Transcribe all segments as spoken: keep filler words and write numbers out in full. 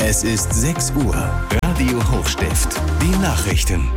Es ist sechs Uhr. Radio Hochstift. Die Nachrichten.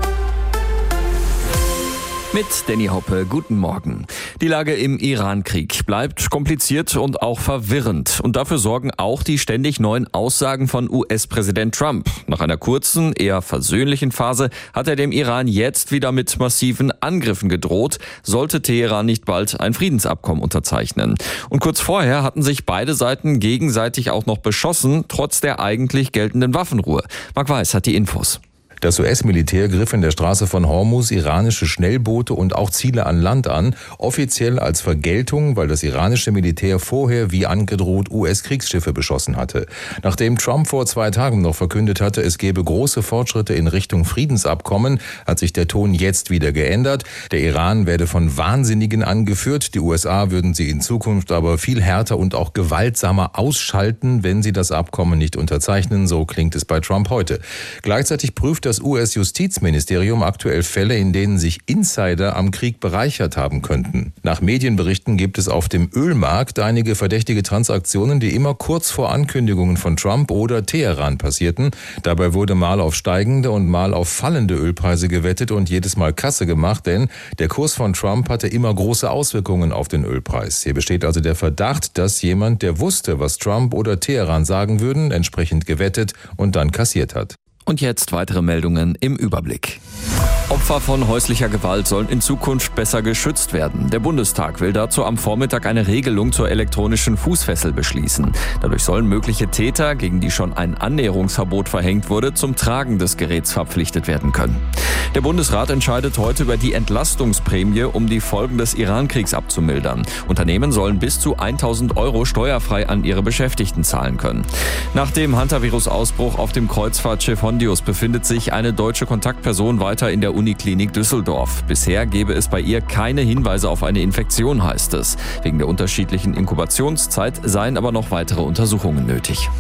Mit Danny Hoppe, guten Morgen. Die Lage im Iran-Krieg bleibt kompliziert und auch verwirrend. Und dafür sorgen auch die ständig neuen Aussagen von U S-Präsident Trump. Nach einer kurzen, eher versöhnlichen Phase hat er dem Iran jetzt wieder mit massiven Angriffen gedroht, sollte Teheran nicht bald ein Friedensabkommen unterzeichnen. Und kurz vorher hatten sich beide Seiten gegenseitig auch noch beschossen, trotz der eigentlich geltenden Waffenruhe. Marc Weiß hat die Infos. Das U S-Militär griff in der Straße von Hormuz iranische Schnellboote und auch Ziele an Land an, offiziell als Vergeltung, weil das iranische Militär vorher wie angedroht U S-Kriegsschiffe beschossen hatte. Nachdem Trump vor zwei Tagen noch verkündet hatte, es gebe große Fortschritte in Richtung Friedensabkommen, hat sich der Ton jetzt wieder geändert. Der Iran werde von Wahnsinnigen angeführt, die U S A würden sie in Zukunft aber viel härter und auch gewaltsamer ausschalten, wenn sie das Abkommen nicht unterzeichnen, so klingt es bei Trump heute. Gleichzeitig prüft das U S-Justizministerium aktuell Fälle, in denen sich Insider am Krieg bereichert haben könnten. Nach Medienberichten gibt es auf dem Ölmarkt einige verdächtige Transaktionen, die immer kurz vor Ankündigungen von Trump oder Teheran passierten. Dabei wurde mal auf steigende und mal auf fallende Ölpreise gewettet und jedes Mal Kasse gemacht, denn der Kurs von Trump hatte immer große Auswirkungen auf den Ölpreis. Hier besteht also der Verdacht, dass jemand, der wusste, was Trump oder Teheran sagen würden, entsprechend gewettet und dann kassiert hat. Und jetzt weitere Meldungen im Überblick. Opfer von häuslicher Gewalt sollen in Zukunft besser geschützt werden. Der Bundestag will dazu am Vormittag eine Regelung zur elektronischen Fußfessel beschließen. Dadurch sollen mögliche Täter, gegen die schon ein Annäherungsverbot verhängt wurde, zum Tragen des Geräts verpflichtet werden können. Der Bundesrat entscheidet heute über die Entlastungsprämie, um die Folgen des Iran-Kriegs abzumildern. Unternehmen sollen bis zu tausend Euro steuerfrei an ihre Beschäftigten zahlen können. Nach dem Hantavirus-Ausbruch auf dem Kreuzfahrtschiff Hondius befindet sich eine deutsche Kontaktperson weiter in der Uniklinik Düsseldorf. Bisher gebe es bei ihr keine Hinweise auf eine Infektion, heißt es. Wegen der unterschiedlichen Inkubationszeit seien aber noch weitere Untersuchungen nötig.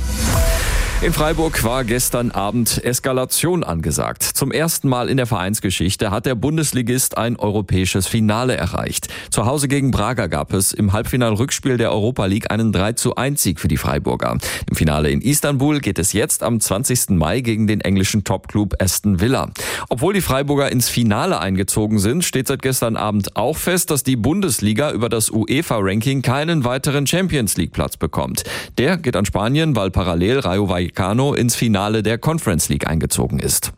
In Freiburg war gestern Abend Eskalation angesagt. Zum ersten Mal in der Vereinsgeschichte hat der Bundesligist ein europäisches Finale erreicht. Zu Hause gegen Braga gab es im Halbfinal-Rückspiel der Europa League einen drei zu eins Sieg für die Freiburger. Im Finale in Istanbul geht es jetzt am zwanzigsten Mai gegen den englischen Topclub Aston Villa. Obwohl die Freiburger ins Finale eingezogen sind, steht seit gestern Abend auch fest, dass die Bundesliga über das UEFA-Ranking keinen weiteren Champions-League-Platz bekommt. Der geht an Spanien, weil parallel Rayo Vallecano ins Finale der Conference League eingezogen ist.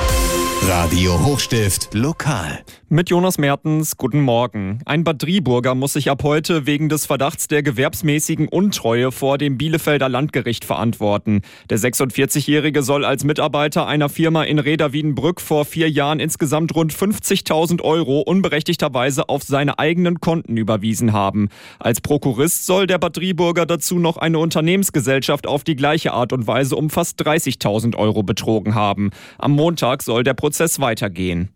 Radio Hochstift lokal. Mit Jonas Mertens, guten Morgen. Ein Bad Driburger muss sich ab heute wegen des Verdachts der gewerbsmäßigen Untreue vor dem Bielefelder Landgericht verantworten. Der sechsundvierzigjährige soll als Mitarbeiter einer Firma in Reda-Wiedenbrück vor vier Jahren insgesamt rund fünfzigtausend Euro unberechtigterweise auf seine eigenen Konten überwiesen haben. Als Prokurist soll der Bad Driburger dazu noch eine Unternehmensgesellschaft auf die gleiche Art und Weise um fast dreißigtausend Euro betrogen haben. Am Montag soll der Prozess weitergehen.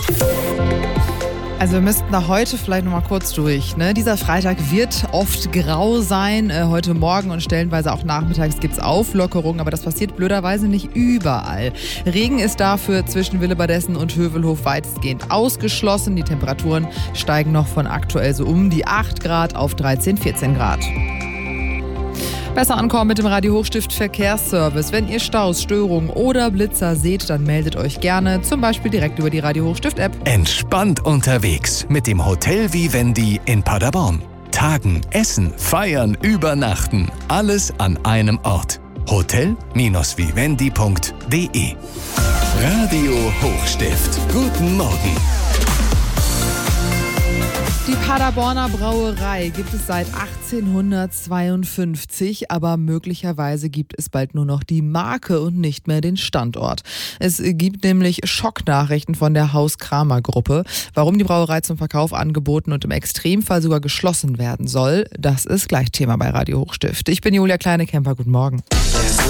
Also wir müssten da heute vielleicht noch mal kurz durch. Ne? Dieser Freitag wird oft grau sein. Äh, heute Morgen und stellenweise auch nachmittags gibt es Auflockerungen, aber das passiert blöderweise nicht überall. Regen ist dafür zwischen Willebadessen und Hövelhof weitestgehend ausgeschlossen. Die Temperaturen steigen noch von aktuell so um die acht Grad auf dreizehn, vierzehn Grad. Besser ankommen mit dem Radio Hochstift Verkehrsservice. Wenn ihr Staus, Störungen oder Blitzer seht, dann meldet euch gerne, zum Beispiel direkt über die Radio Hochstift App. Entspannt unterwegs mit dem Hotel Vivendi in Paderborn. Tagen, essen, feiern, übernachten. Alles an einem Ort. hotel Bindestrich vivendi punkt de. Radio Hochstift. Guten Morgen. Die Paderborner Brauerei gibt es seit achtzehnhundertzweiundfünfzig, aber möglicherweise gibt es bald nur noch die Marke und nicht mehr den Standort. Es gibt nämlich Schocknachrichten von der Haus-Kramer-Gruppe. Warum die Brauerei zum Verkauf angeboten und im Extremfall sogar geschlossen werden soll, das ist gleich Thema bei Radio Hochstift. Ich bin Julia Kleine-Kemper, guten Morgen.